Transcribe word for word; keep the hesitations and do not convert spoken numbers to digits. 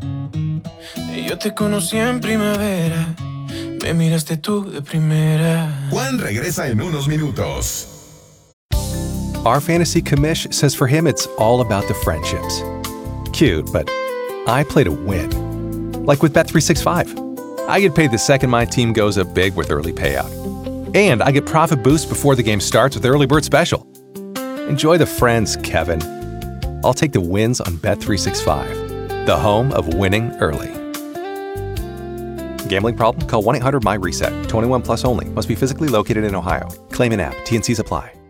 Yo te conocí en primavera, me miraste tú de primera. Juan regresa en unos minutos. Our fantasy commish says for him it's all about the friendships. Cute, but I play to win. Like with Bet three sixty-five. I get paid the second my team goes up big with early payout. And I get profit boost before the game starts with Early Bird Special. Enjoy the friends, Kevin. I'll take the wins on Bet three sixty-five, the home of winning early. Gambling problem? Call one eight hundred M Y RESET. twenty-one plus only. Must be physically located in Ohio. Claim in app. T and Cs apply.